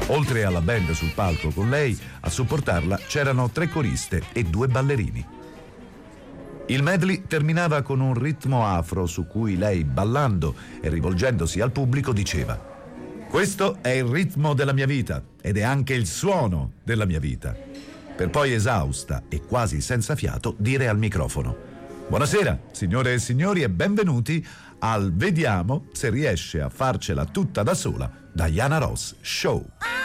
Oltre alla band sul palco con lei, a supportarla c'erano 3 coriste e 2 ballerini. Il medley terminava con un ritmo afro su cui lei, ballando e rivolgendosi al pubblico, diceva: «Questo è il ritmo della mia vita ed è anche il suono della mia vita», per poi, esausta e quasi senza fiato, dire al microfono: «Buonasera, signore e signori, e benvenuti al Vediamo se riesce a farcela tutta da sola Diana Ross Show».